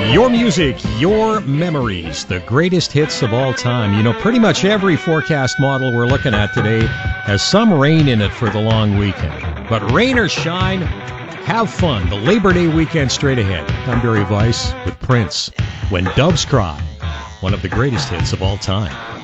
Your music, your memories, the greatest hits of all time. You know, pretty much every forecast model we're looking at today has some rain in it for the long weekend. But rain or shine, have fun. The Labor Day weekend straight ahead. I'm Barry Weiss with Prince. When Doves Cry, one of the greatest hits of all time.